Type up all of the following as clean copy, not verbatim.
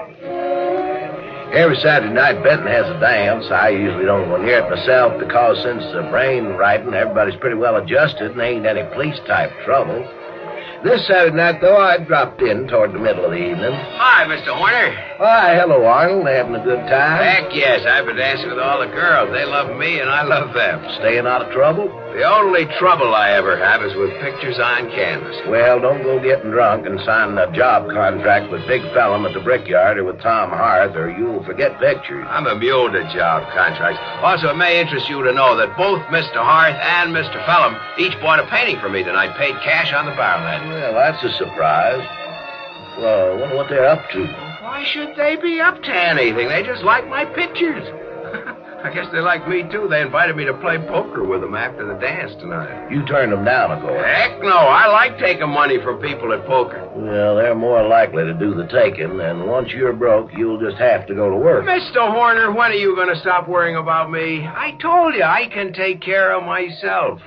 Every Saturday night, Benton has a dance. I usually don't go near it myself because since the brain writing, everybody's pretty well adjusted and ain't any police-type trouble. This Saturday night, though, I dropped in toward the middle of the evening. Hi, Mr. Horner. Why, hello, Arnold. Having a good time? Heck yes, I've been dancing with all the girls. They love me and I love them. Staying out of trouble? The only trouble I ever have is with pictures on canvas. Well, don't go getting drunk and signing a job contract with Big Fellum at the Brickyard or with Tom Harth, or you'll forget pictures. I'm immune to job contracts. Also, it may interest you to know that both Mr. Harth and Mr. Fellum each bought a painting for me tonight, paid cash on the barrel end. Well, that's a surprise. Well, I wonder what they're up to. Why should they be up to anything? They just like my pictures. I guess they like me, too. They invited me to play poker with them after the dance tonight. You turned them down, of course. Heck no. I like taking money from people at poker. Well, they're more likely to do the taking, and once you're broke, you'll just have to go to work. Mr. Horner, when are you going to stop worrying about me? I told you I can take care of myself.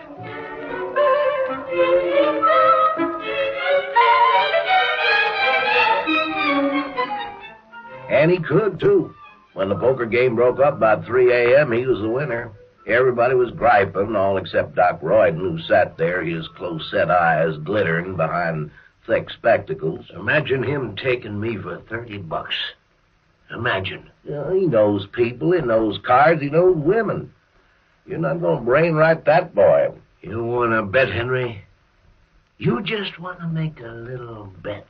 And he could, too. When the poker game broke up about 3 a.m., he was the winner. Everybody was griping, all except Doc Royden, who sat there, his close-set eyes glittering behind thick spectacles. Imagine him taking me for $30. Imagine. He knows people, he knows cards, he knows women. You're not going to brainwrite that boy. You want to bet, Henry? You just want to make a little bet.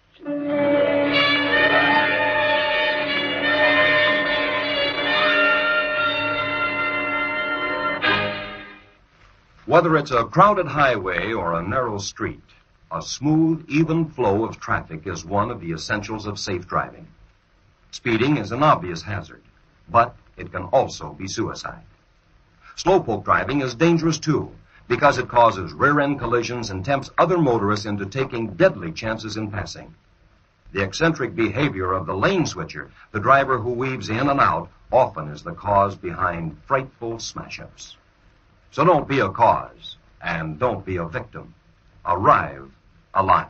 Whether it's a crowded highway or a narrow street, a smooth, even flow of traffic is one of the essentials of safe driving. Speeding is an obvious hazard, but it can also be suicide. Slowpoke driving is dangerous, too, because it causes rear-end collisions and tempts other motorists into taking deadly chances in passing. The eccentric behavior of the lane switcher, the driver who weaves in and out, often is the cause behind frightful smash-ups. So don't be a cause, and don't be a victim. Arrive alive.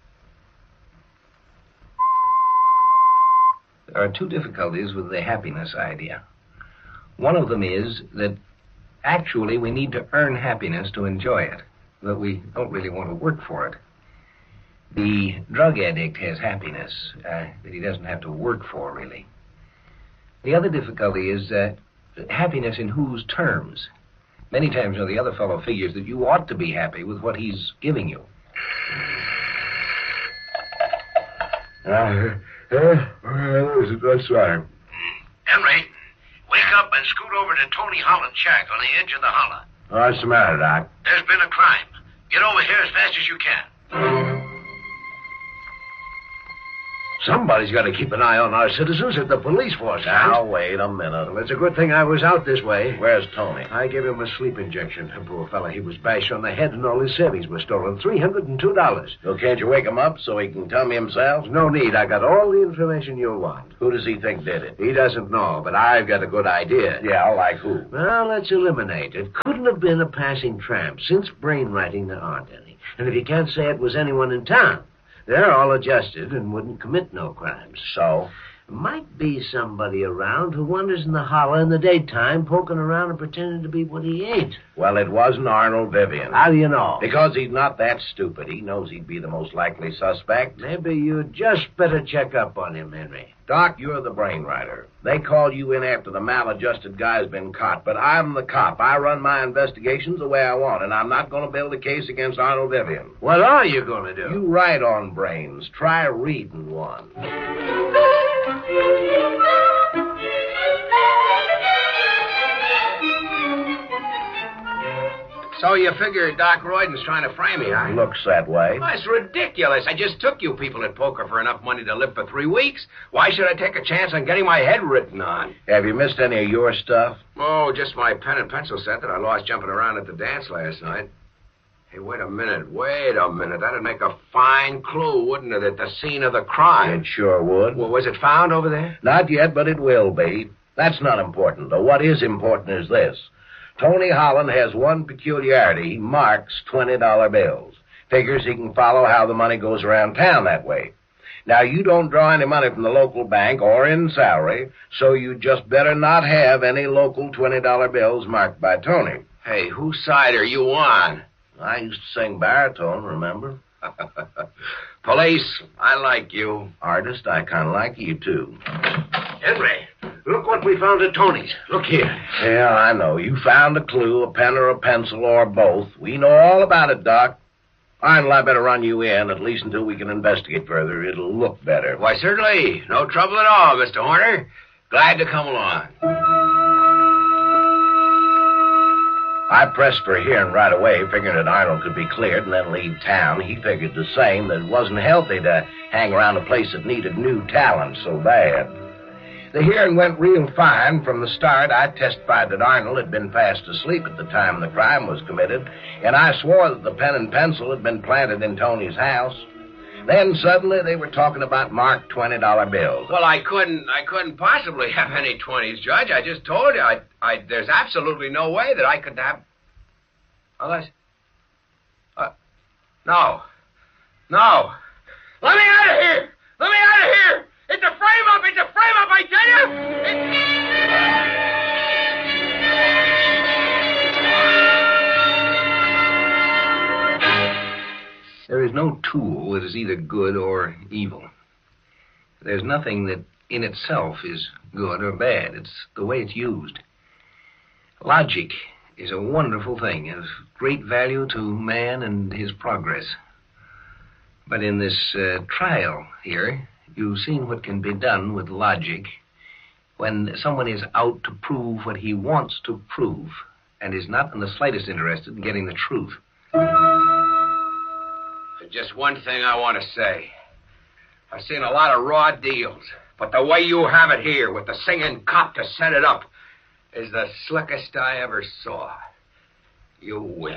There are two difficulties with the happiness idea. One of them is that actually we need to earn happiness to enjoy it, but we don't really want to work for it. The drug addict has happiness that he doesn't have to work for, really. The other difficulty is happiness in whose terms? Many times, the other fellow figures that you ought to be happy with what he's giving you. That's right. Henry, wake up and scoot over to Tony Holland's shack on the edge of the holler. What's the matter, Doc? There's been a crime. Get over here as fast as you can. Somebody's got to keep an eye on our citizens at the police force. Now, wait a minute. Well, it's a good thing I was out this way. Where's Tony? I gave him a sleep injection. Poor fella, he was bashed on the head and all his savings were stolen. $302. So can't you wake him up so he can tell me himself? No need. I got all the information you'll want. Who does he think did it? He doesn't know, but I've got a good idea. Yeah, like who? Well, let's eliminate. It couldn't have been a passing tramp. Since brainwriting, there aren't any. And if you can't say it was anyone in town, they're all adjusted and wouldn't commit no crimes. So? Might be somebody around who wanders in the holler in the daytime, poking around and pretending to be what he ain't. Well, it wasn't Arnold Vivian. How do you know? Because he's not that stupid. He knows he'd be the most likely suspect. Maybe you just better check up on him, Henry. Doc, you're the brainwriter. They called you in after the maladjusted guy's been caught, but I'm the cop. I run my investigations the way I want, and I'm not going to build a case against Arnold Vivian. What are you going to do? You write on brains. Try reading one. So you figure Doc Royden's trying to frame me, huh? Looks that way. Oh, it's ridiculous. I just took you people at poker for enough money to live for 3 weeks. Why should I take a chance on getting my head written on? Have you missed any of your stuff? Oh, just my pen and pencil set that I lost jumping around at the dance last night. Hey, wait a minute. That'd make a fine clue, wouldn't it, at the scene of the crime? It sure would. Well, was it found over there? Not yet, but it will be. That's not important, though. What is important is this. Tony Holland has one peculiarity. He marks $20 bills. Figures he can follow how the money goes around town that way. Now, you don't draw any money from the local bank or in salary, so you just better not have any local $20 bills marked by Tony. Hey, whose side are you on? I used to sing baritone, remember? Police, I like you. Artist, I kind of like you, too. Henry, look what we found at Tony's. Look here. Yeah, I know. You found a clue, a pen or a pencil, or both. We know all about it, Doc. Arnold, I better run you in, at least until we can investigate further. It'll look better. Why, certainly. No trouble at all, Mr. Horner. Glad to come along. I pressed for a hearing right away, figuring that Arnold could be cleared and then leave town. He figured the same, that it wasn't healthy to hang around a place that needed new talent so bad. The hearing went real fine. From the start, I testified that Arnold had been fast asleep at the time the crime was committed, and I swore that the pen and pencil had been planted in Tony's house. Then suddenly they were talking about marked $20 bills. Well, I couldn't possibly have any 20s, Judge. I just told you, there's absolutely no way that I could have... Unless... No. Let me out of here! Let me out of here! It's a frame-up! It's a frame-up, I tell you! There is no tool that is either good or evil. There's nothing that in itself is good or bad. It's the way it's used. Logic is a wonderful thing, of great value to man and his progress. But in this trial here, you've seen what can be done with logic when someone is out to prove what he wants to prove and is not in the slightest interested in getting the truth. Just one thing I want to say. I've seen a lot of raw deals, but the way you have it here with the singing cop to set it up is the slickest I ever saw. You win.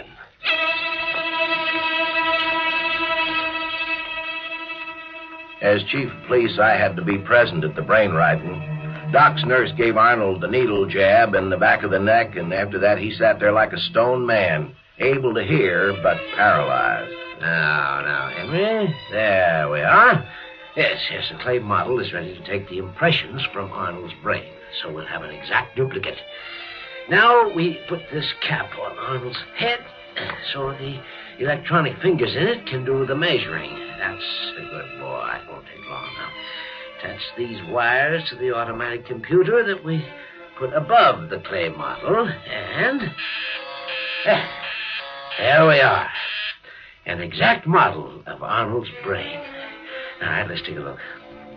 As chief of police, I had to be present at the brain writing. Doc's nurse gave Arnold the needle jab in the back of the neck, and after that he sat there like a stone man, able to hear but paralyzed. Now, Henry, there we are. Yes, the clay model is ready to take the impressions from Arnold's brain, so we'll have an exact duplicate. Now we put this cap on Arnold's head, so the electronic fingers in it can do the measuring. That's a good boy. It won't take long now. Attach these wires to the automatic computer that we put above the clay model, and... there we are. An exact model of Arnold's brain. All right, let's take a look.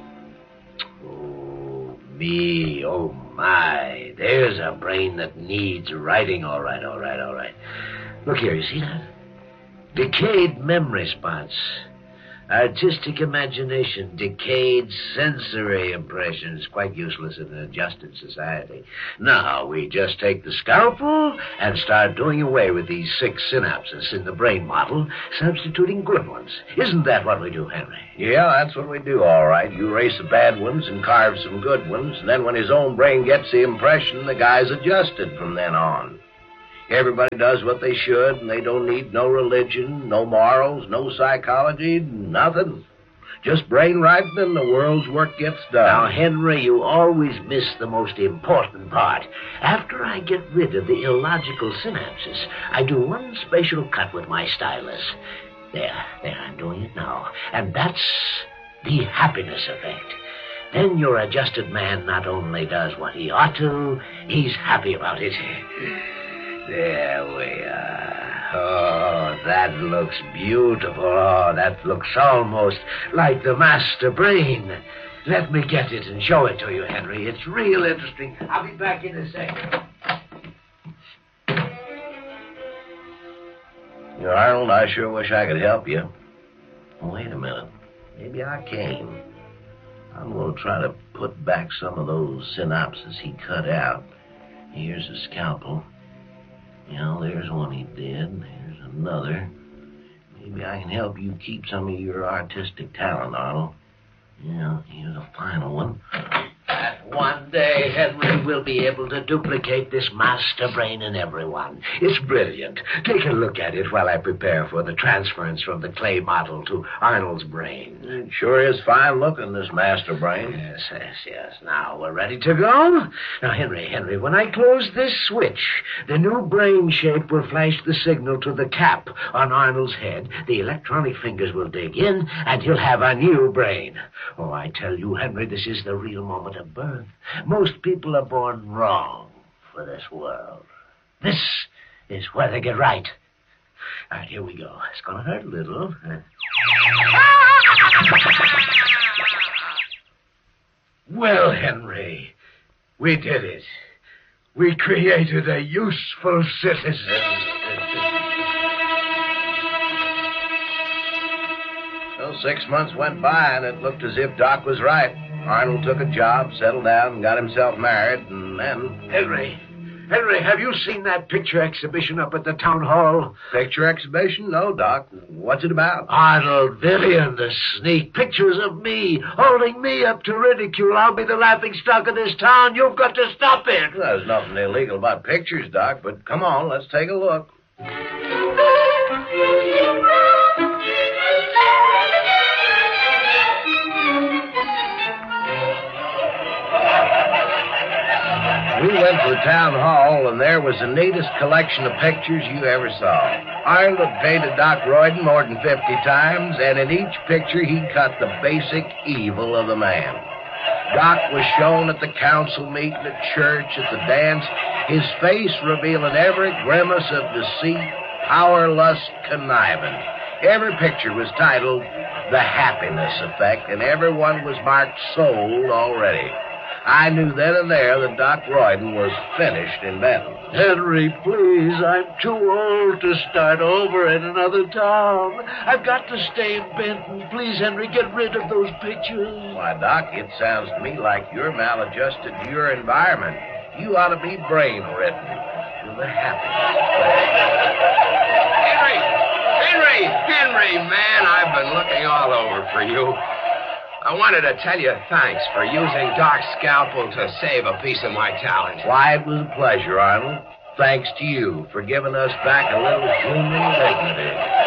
Oh, me, oh, my. There's a brain that needs writing. All right. Look here, you see that? Decayed memory spots. Artistic imagination, decayed sensory impressions, quite useless in an adjusted society. Now, we just take the scalpel and start doing away with these 6 synapses in the brain model, substituting good ones. Isn't that what we do, Henry? Yeah, that's what we do, all right. You erase the bad ones and carve some good ones, and then when his own brain gets the impression, the guy's adjusted from then on. Everybody does what they should, and they don't need no religion, no morals, no psychology, nothing. Just brain writing, and the world's work gets done. Now, Henry, you always miss the most important part. After I get rid of the illogical synapses, I do one special cut with my stylus. There, I'm doing it now. And that's the happiness effect. Then your adjusted man not only does what he ought to, he's happy about it. There we are. Oh, that looks beautiful. Oh, that looks almost like the master brain. Let me get it and show it to you, Henry. It's real interesting. I'll be back in a second. Arnold, I sure wish I could help you. Wait a minute. Maybe I can. I'm going to try to put back some of those synapses he cut out. Here's a scalpel. There's one he did. Here's another. Maybe I can help you keep some of your artistic talent, Arnold. Yeah, here's a final one. That one day, Henry, we'll be able to duplicate this master brain in everyone. It's brilliant. Take a look at it while I prepare for the transference from the clay model to Arnold's brain. It sure is fine looking, this master brain. Yes. Now, we're ready to go? Now, Henry, when I close this switch, the new brain shape will flash the signal to the cap on Arnold's head. The electronic fingers will dig in, and he'll have a new brain. Oh, I tell you, Henry, this is the real moment of birth. Most people are born wrong for this world. This is where they get right. All right, here we go. It's going to hurt a little. Well, Henry, we did it. We created a useful citizen. Well, 6 months went by, and it looked as if Doc was right. Arnold took a job, settled down, and got himself married, and then... Henry, have you seen that picture exhibition up at the town hall? Picture exhibition? No, Doc. What's it about? Arnold, Vivian, the sneak. Pictures of me, holding me up to ridicule. I'll be the laughingstock of this town. You've got to stop it. Well, there's nothing illegal about pictures, Doc, but come on, let's take a look. We went to the town hall, and there was the neatest collection of pictures you ever saw. Arnold had painted Doc Royden more than 50 times, and in each picture he cut the basic evil of the man. Doc was shown at the council meeting, at church, at the dance, his face revealing every grimace of deceit, power, lust, conniving. Every picture was titled The Happiness Effect, and everyone was marked sold already. I knew then and there that Doc Royden was finished in Benton. Henry, please, I'm too old to start over in another town. I've got to stay in Benton. Please, Henry, get rid of those pictures. Why, Doc, it sounds to me like you're maladjusted to your environment. You ought to be brain-ridden. You're the happiest. Henry, man, I've been looking all over for you. I wanted to tell you thanks for using Doc's scalpel to save a piece of my talent. Why, it was a pleasure, Arnold. Thanks to you for giving us back a little human dignity.